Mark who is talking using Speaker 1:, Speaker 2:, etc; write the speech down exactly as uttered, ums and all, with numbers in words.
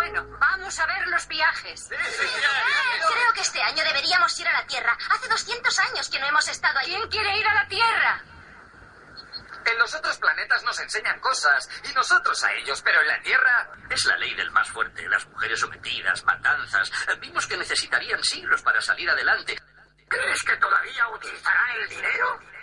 Speaker 1: Bueno, vamos a ver los viajes.
Speaker 2: Creo que este año deberíamos ir a la Tierra. Hace doscientos años que no hemos estado allí.
Speaker 1: ¿Quién quiere ir a la Tierra?
Speaker 3: En los otros planetas nos enseñan cosas y nosotros a ellos, pero en la Tierra...
Speaker 4: Es la ley del más fuerte, las mujeres sometidas, matanzas. Vimos que necesitarían siglos para salir adelante.
Speaker 5: ¿Crees que todavía utilizarán el dinero?